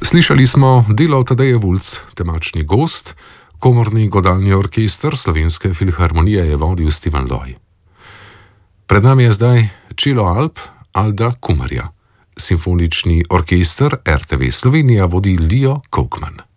Slišali smo delo Tadeje Vulc, temačni gost, komorni godalni orkester Slovenske filharmonije je vodil Steven Loy. Pred nami je zdaj Čelo Alp Alda Kumarja. Simfonični orkester RTV Slovenija vodi Leo Koukman.